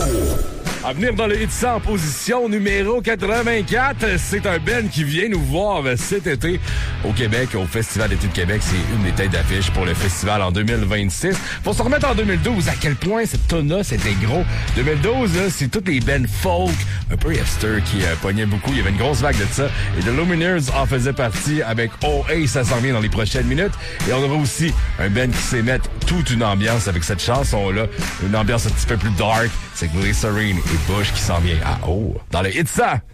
À venir dans le hit 100 en position numéro 84, c'est un band qui vient nous voir cet été au Québec, au Festival d'été de Québec. C'est une des têtes d'affiche pour le festival en 2026. Pour se remettre en 2012, à quel point cette tonne-là, c'était gros. 2012, là, c'est toutes les bands folk, un peu hipster qui pognaient beaucoup. Il y avait une grosse vague de ça. Et The Lumineers en faisait partie avec OA, ça s'en vient dans les prochaines minutes. Et on aura aussi un band qui sait mettre toute une ambiance avec cette chanson-là. Une ambiance un petit peu plus dark. C'est Glycerine et Bush qui s'en vient à haut. Dans le hit 100.